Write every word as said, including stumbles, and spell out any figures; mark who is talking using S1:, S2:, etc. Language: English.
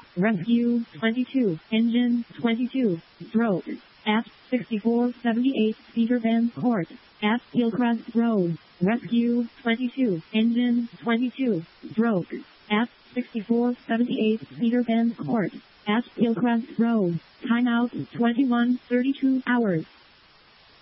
S1: Rescue twenty-two, engine twenty-two, stroke, at sixty-four seventy-eight Peterban Court, at Hillcrest Road. Rescue twenty-two, engine twenty-two, stroke, at sixty-four seventy-eight Peterban Court, at Hillcrest Road. Timeout twenty-one thirty-two hours.